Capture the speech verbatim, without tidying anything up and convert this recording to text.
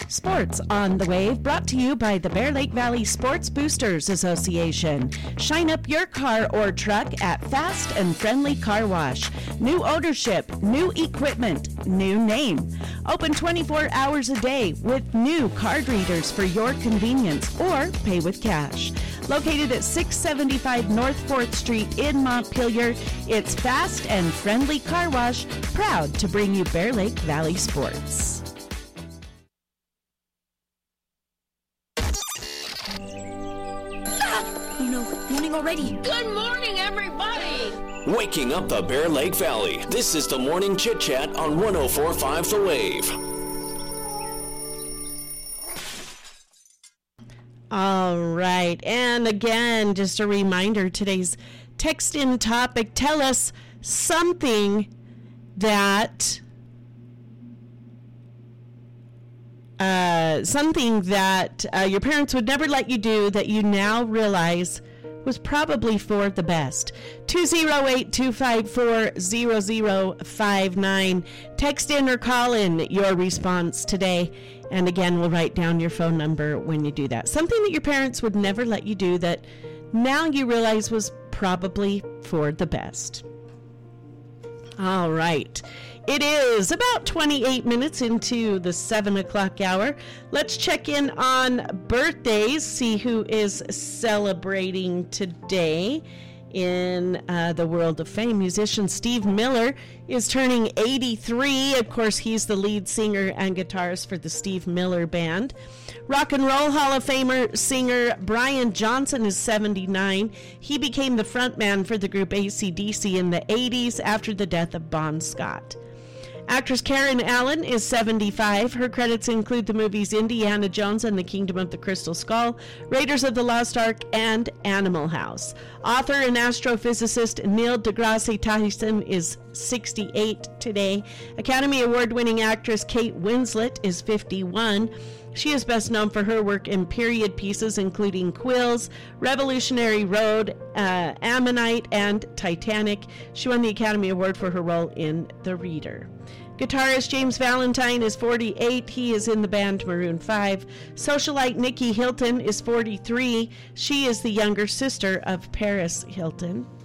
Sports on the Wave, brought to you by the Bear Lake Valley Sports Boosters Association. Shine up your car or truck at Fast and Friendly Car Wash. New ownership, new equipment, new name. Open twenty-four hours a day with new card readers for your convenience, or pay with cash. Located at six seventy-five North fourth Street in Montpelier, it's Fast and Friendly Car Wash, proud to bring you Bear Lake Valley Sports. Oh no, morning already. Good morning, everybody! Waking up the Bear Lake Valley. This is the Morning Chit Chat on one oh four point five The Wave. All right, and again, just a reminder, today's text-in topic, tell us something that uh, something that uh, your parents would never let you do that you now realize was probably for the best. two oh eight, two five four, zero zero five nine. Text in or call in your response today. And again, we'll write down your phone number when you do that. Something that your parents would never let you do that now you realize was probably for the best. All right. It is about twenty-eight minutes into the seven o'clock hour. Let's check in on birthdays, see who is celebrating today in uh, the world of fame. Musician Steve Miller is turning eighty-three. Of course, he's the lead singer and guitarist for the Steve Miller Band. Rock and Roll Hall of Famer singer Brian Johnson is seventy-nine. He became the frontman for the group A C D C in the eighties after the death of Bon Scott. Actress Karen Allen is seventy-five. Her credits include the movies Indiana Jones and the Kingdom of the Crystal Skull, Raiders of the Lost Ark, and Animal House. Author and astrophysicist Neil deGrasse Tyson is sixty-eight today. Academy Award-winning actress Kate Winslet is fifty-one. She is best known for her work in period pieces including Quills, Revolutionary Road, uh, Ammonite, and Titanic. She won the Academy Award for her role in The Reader. Guitarist James Valentine is forty-eight. He is in the band Maroon five. Socialite Nikki Hilton is forty-three. She is the younger sister of Paris Hilton.